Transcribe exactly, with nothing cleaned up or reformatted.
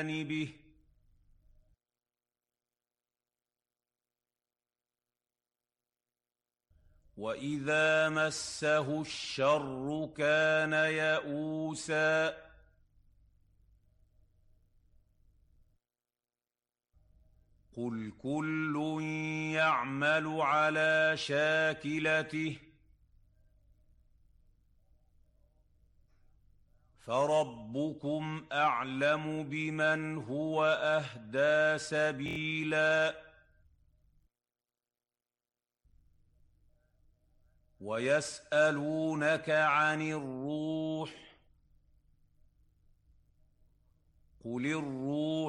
به وإذا مسه الشر كان يئوسا قل كل يعمل على شاكلته فربكم أعلم بمن هو أهدى سبيلا ويسألونك عن الروح قل الروح